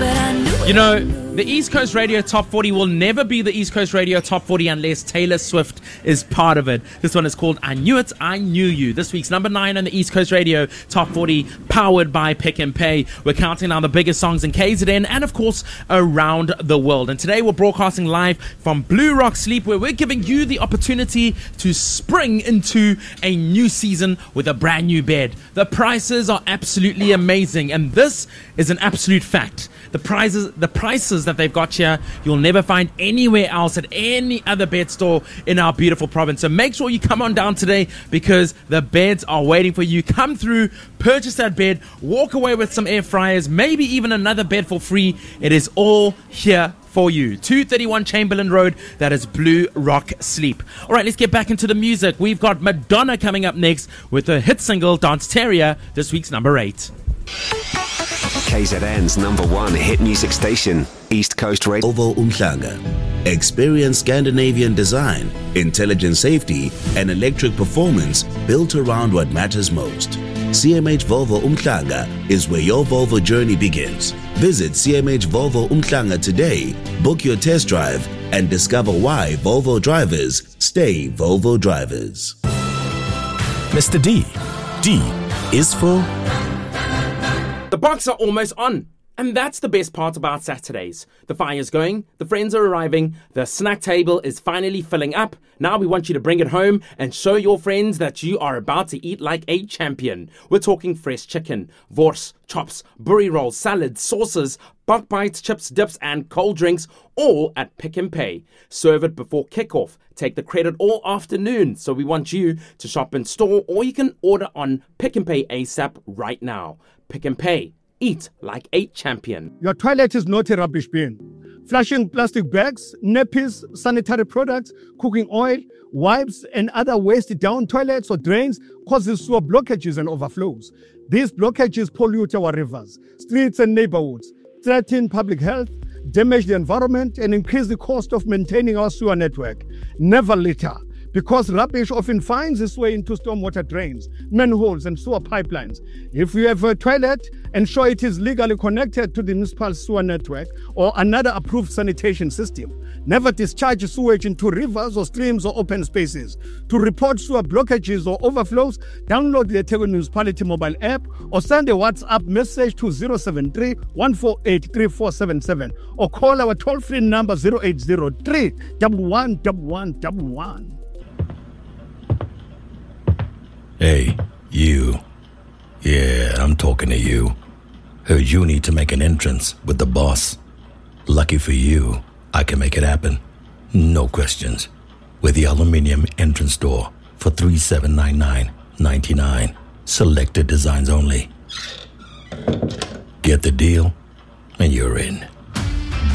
You know, the East Coast Radio Top 40 will never be the East Coast Radio Top 40 unless Taylor Swift is part of it. This one is called I Knew It, I Knew You. This week's number 9 on the East Coast Radio Top 40, powered by Pick and Pay. We're counting down the biggest songs in KZN and, of course, around the world. And today we're broadcasting live from Blue Rock Sleep, where we're giving you the opportunity to spring into a new season with a brand new bed. The prices are absolutely amazing, and this is an absolute fact. The prices that they've got here, you'll never find anywhere else at any other bed store in our beautiful province. So make sure you come on down today because the beds are waiting for you. Come through, purchase that bed, walk away with some air fryers, maybe even another bed for free. It is all here for you. 231 Chamberlain Road, that is Blue Rock Sleep. All right, let's get back into the music. We've got Madonna coming up next with the hit single Dance Terrier, this week's number 8. KZN's number 1 hit music station, East Coast Radio. Volvo Umhlanga. Experience Scandinavian design, intelligent safety, and electric performance built around what matters most. CMH Volvo Umhlanga is where your Volvo journey begins. Visit CMH Volvo Umhlanga today, book your test drive, and discover why Volvo drivers stay Volvo drivers. Mr. D. D is for... The box are almost on. And that's the best part about Saturdays. The fire's going, the friends are arriving, the snack table is finally filling up. Now we want you to bring it home and show your friends that you are about to eat like a champion. We're talking fresh chicken, wors, chops, burry rolls, salads, sauces, bok bites, chips, dips, and cold drinks, all at Pick and Pay. Serve it before kickoff. Take the credit all afternoon. So we want you to shop in store, or you can order on Pick and Pay ASAP right now. Pick and Pay. Eat like a champion. Your toilet is not a rubbish bin. Flushing plastic bags, nappies, sanitary products, cooking oil, wipes, and other waste down toilets or drains causes sewer blockages and overflows. These blockages pollute our rivers, streets, and neighborhoods, threaten public health, damage the environment, and increase the cost of maintaining our sewer network. Never litter, because rubbish often finds its way into stormwater drains, manholes, and sewer pipelines. If you have a toilet, ensure it is legally connected to the municipal sewer network or another approved sanitation system. Never discharge sewage into rivers or streams or open spaces. To report sewer blockages or overflows, download the eThekwini Municipality mobile app or send a WhatsApp message to 073 148 3477 or call our toll-free number 0803 111111. Hey, you. Yeah, I'm talking to you. Heard you need to make an entrance with the boss. Lucky for you, I can make it happen. No questions. With the aluminium entrance door for $3,799.99. Selected designs only. Get the deal, and you're in.